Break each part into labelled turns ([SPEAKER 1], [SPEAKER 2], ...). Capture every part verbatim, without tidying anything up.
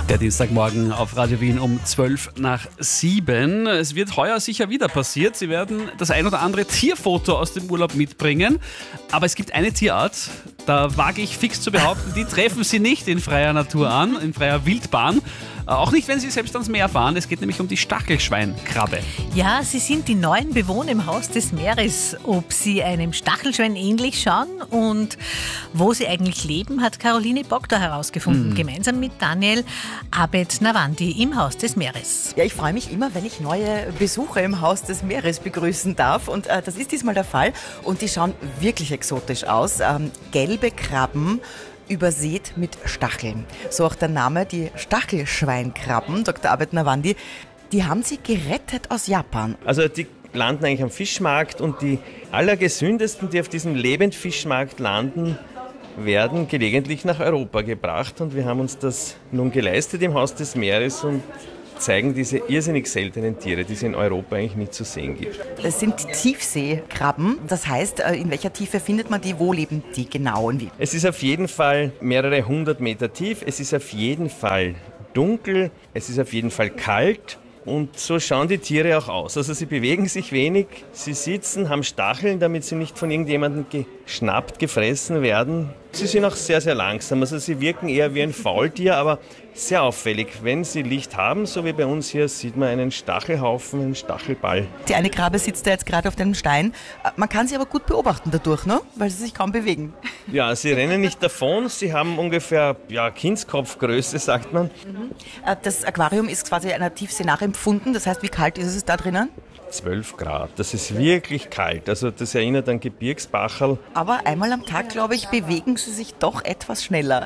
[SPEAKER 1] Der Dienstagmorgen auf Radio Wien um zwölf nach sieben. Es wird heuer sicher wieder passiert. Sie werden das ein oder andere Tierfoto aus dem Urlaub mitbringen. Aber es gibt eine Tierart, da wage ich fix zu behaupten, die treffen Sie nicht in freier Natur an, in freier Wildbahn. Auch nicht, wenn Sie selbst ans Meer fahren. Es geht nämlich um die Stachelschweinkrabbe.
[SPEAKER 2] Ja, sie sind die neuen Bewohner im Haus des Meeres. Ob sie einem Stachelschwein ähnlich schauen und wo sie eigentlich leben, hat Caroline Bogda herausgefunden, mhm. gemeinsam mit Daniel Abed-Nawandi im Haus des Meeres.
[SPEAKER 3] Ja, ich freue mich immer, wenn ich neue Besucher im Haus des Meeres begrüßen darf. Und äh, das ist diesmal der Fall. Und die schauen wirklich exotisch aus. Ähm, gelbe Krabben, übersät mit Stacheln. So auch der Name, die Stachelschweinkrabben, Doktor Abed-Nawandi, die haben sie gerettet aus Japan.
[SPEAKER 4] Also die landen eigentlich am Fischmarkt und die allergesündesten, die auf diesem Lebendfischmarkt landen, werden gelegentlich nach Europa gebracht. Und wir haben uns das nun geleistet im Haus des Meeres und zeigen diese irrsinnig seltenen Tiere, die es in Europa eigentlich nicht zu sehen gibt.
[SPEAKER 3] Es sind Tiefseekrabben. Das heißt, in welcher Tiefe findet man die? Wo leben die genau und wie?
[SPEAKER 4] Es ist auf jeden Fall mehrere hundert Meter tief. Es ist auf jeden Fall dunkel. Es ist auf jeden Fall kalt. Und so schauen die Tiere auch aus. Also sie bewegen sich wenig, sie sitzen, haben Stacheln, damit sie nicht von irgendjemandem geschnappt, gefressen werden. Sie sind auch sehr, sehr langsam. Also sie wirken eher wie ein Faultier, aber sehr auffällig. Wenn sie Licht haben, so wie bei uns hier, sieht man einen Stachelhaufen, einen Stachelball.
[SPEAKER 3] Die eine Krabbe sitzt da jetzt gerade auf dem Stein. Man kann sie aber gut beobachten dadurch, ne? Weil sie sich kaum bewegen.
[SPEAKER 4] Ja, sie rennen nicht davon. Sie haben ungefähr ja, Kindskopfgröße, sagt man.
[SPEAKER 3] Mhm. Das Aquarium ist quasi einer Tiefsee nachempfunden. Das heißt, wie kalt ist es da drinnen?
[SPEAKER 4] zwölf Grad. Das ist wirklich kalt. Also das erinnert an Gebirgsbacherl.
[SPEAKER 3] Aber einmal am Tag, glaube ich, bewegen sie sich doch etwas schneller.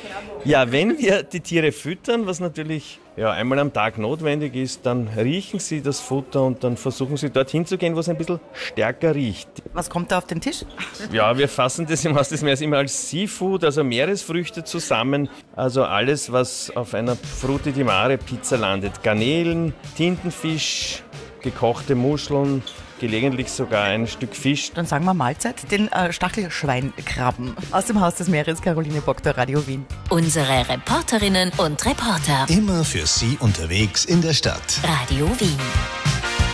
[SPEAKER 4] Ja, wenn wir die Tiere füttern, was natürlich ja, einmal am Tag notwendig ist, dann riechen sie das Futter und dann versuchen sie dorthin zu gehen, wo es ein bisschen stärker riecht.
[SPEAKER 3] Was kommt da auf den Tisch?
[SPEAKER 4] Ja, wir fassen das im Haus des Meeres immer als Seafood, also Meeresfrüchte zusammen. Also alles, was auf einer Frutti di Mare Pizza landet. Garnelen, Tintenfisch, gekochte Muscheln, gelegentlich sogar ein Stück Fisch.
[SPEAKER 3] Dann sagen wir Mahlzeit, den äh, Stachelschweinkrabben. Aus dem Haus des Meeres, Caroline Bogda, Radio Wien.
[SPEAKER 2] Unsere Reporterinnen und Reporter.
[SPEAKER 5] Immer für Sie unterwegs in der Stadt.
[SPEAKER 2] Radio Wien.